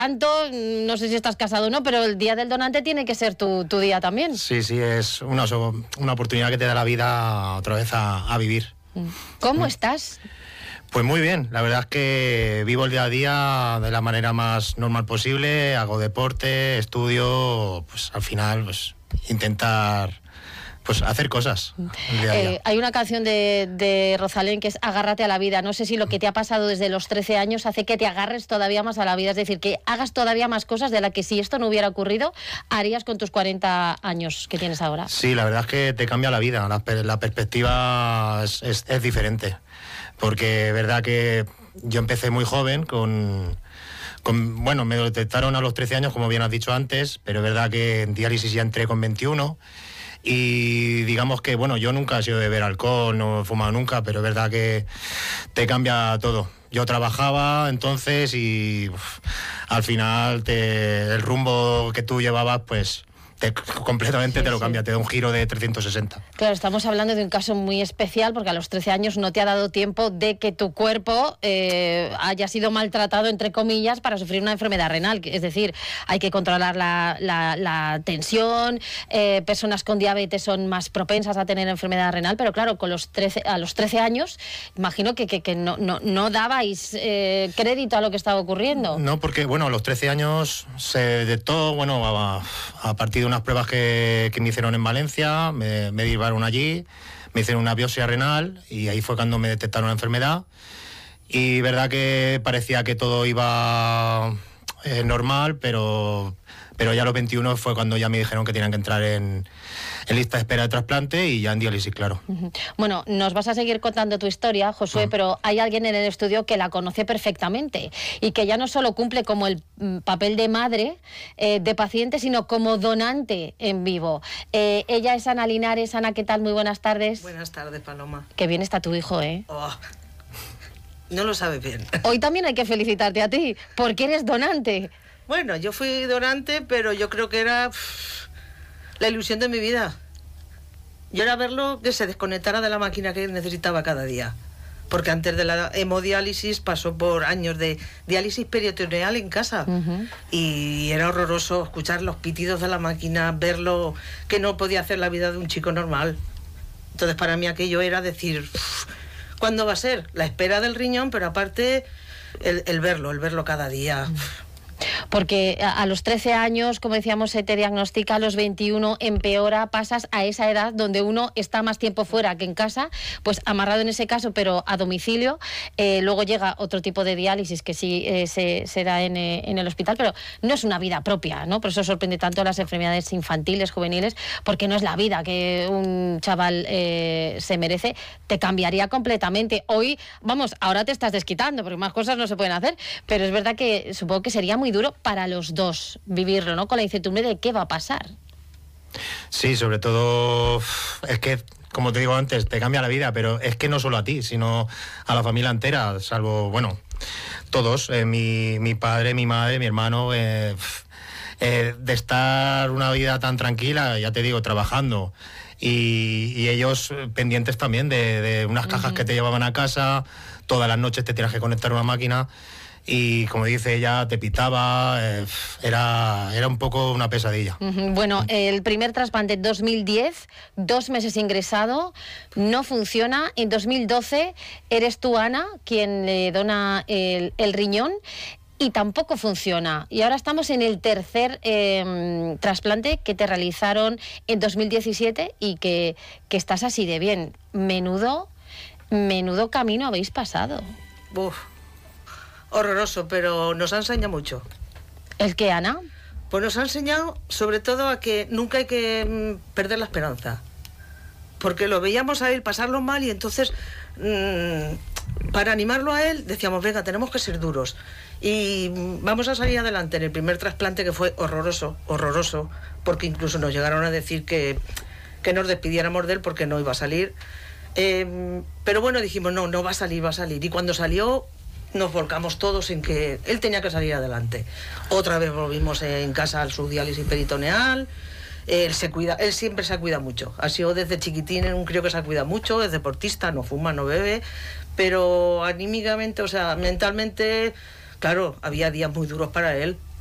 tanto, no sé si estás casado o no, pero el Día del Donante tiene que ser tu día también. Sí, es una oportunidad que te da la vida otra vez a vivir. ¿Cómo estás? Pues muy bien, la verdad es que vivo el día a día de la manera más normal posible, hago deporte, estudio, pues al final pues intentar pues hacer cosas. Día a día. Hay una canción de Rosalén que es Agárrate a la vida. No sé si lo que te ha pasado desde los 13 años hace que te agarres todavía más a la vida, es decir, que hagas todavía más cosas de las que si esto no hubiera ocurrido, harías con tus 40 años que tienes ahora. Sí, la verdad es que te cambia la vida, la perspectiva es diferente, porque es verdad que yo empecé muy joven bueno, me detectaron a los 13 años, como bien has dicho antes, pero es verdad que en diálisis ya entré con 21. Y digamos que, bueno, yo nunca he sido de beber alcohol, no he fumado nunca, pero es verdad que te cambia todo. Yo trabajaba entonces y al final el rumbo que tú llevabas, pues completamente te lo cambia, te da un giro de 360. Claro, estamos hablando de un caso muy especial porque a los 13 años no te ha dado tiempo de que tu cuerpo haya sido maltratado, entre comillas, para sufrir una enfermedad renal. Es decir, hay que controlar la tensión, personas con diabetes son más propensas a tener enfermedad renal, pero claro, a los 13 años, imagino que no dabais crédito a lo que estaba ocurriendo. No, porque bueno, a los 13 años se detectó, bueno, a partir de unas pruebas que me hicieron en Valencia, me llevaron allí, me hicieron una biopsia renal y ahí fue cuando me detectaron la enfermedad. Y verdad que parecía que todo iba normal, pero ya a los 21 fue cuando ya me dijeron que tenían que entrar en lista de espera de trasplante y ya en diálisis, claro. Bueno, nos vas a seguir contando tu historia, Josué, pero hay alguien en el estudio que la conoce perfectamente y que ya no solo cumple como el papel de madre de paciente, sino como donante en vivo. Ella es Ana Linares. Ana, ¿qué tal? Muy buenas tardes. Buenas tardes, Paloma. Qué bien está tu hijo, ¿eh? Oh, no lo sabe bien. Hoy también hay que felicitarte a ti, porque eres donante. Bueno, yo fui donante, pero yo creo que era la ilusión de mi vida. Yo era verlo que se desconectara de la máquina que necesitaba cada día. Porque antes de la hemodiálisis pasó por años de diálisis peritoneal en casa. Y era horroroso escuchar los pitidos de la máquina, verlo que no podía hacer la vida de un chico normal. Entonces para mí aquello era decir, ¿cuándo va a ser? La espera del riñón, pero aparte el verlo cada día. Porque a los 13 años, como decíamos, se te diagnostica, a los 21 empeora, pasas a esa edad donde uno está más tiempo fuera que en casa, pues amarrado en ese caso, pero a domicilio. Luego llega otro tipo de diálisis que sí se da en el hospital, pero no es una vida propia, ¿no? Por eso sorprende tanto las enfermedades infantiles, juveniles, porque no es la vida que un chaval se merece. Te cambiaría completamente. Hoy, vamos, ahora te estás desquitando, porque más cosas no se pueden hacer, pero es verdad que supongo que sería muy duro para los dos vivirlo, ¿no? Con la incertidumbre de qué va a pasar. Sí, sobre todo es que, como te digo antes, te cambia la vida, pero es que no solo a ti, sino a la familia entera, salvo, bueno, todos, mi padre, mi madre, mi hermano, de estar una vida tan tranquila, ya te digo, trabajando, y ellos pendientes también de unas cajas que te llevaban a casa, todas las noches te tenías que conectar a una máquina. Y como dice ella, te pitaba, era un poco una pesadilla. Bueno, el primer trasplante en 2010, 2 meses ingresado, no funciona. En 2012 eres tú, Ana, quien le dona el riñón y tampoco funciona. Y ahora estamos en el tercer trasplante que te realizaron en 2017 y que estás así de bien. Menudo camino habéis pasado. Uf. Horroroso, pero nos ha enseñado mucho. ¿El qué, Ana? Pues nos ha enseñado sobre todo a que nunca hay que perder la esperanza. Porque lo veíamos a él pasarlo mal y entonces para animarlo a él decíamos, venga, tenemos que ser duros. Y vamos a salir adelante en el primer trasplante, que fue horroroso, porque incluso nos llegaron a decir que nos despidiéramos de él porque no iba a salir. Pero bueno, dijimos, no va a salir. Y cuando salió, nos volcamos todos en que él tenía que salir adelante. Otra vez volvimos en casa al subdiálisis peritoneal. Él se cuida, él siempre se cuida mucho. Ha sido desde chiquitín un crío que se cuida mucho, es deportista, no fuma, no bebe, pero anímicamente, o sea, mentalmente, claro, había días muy duros para él.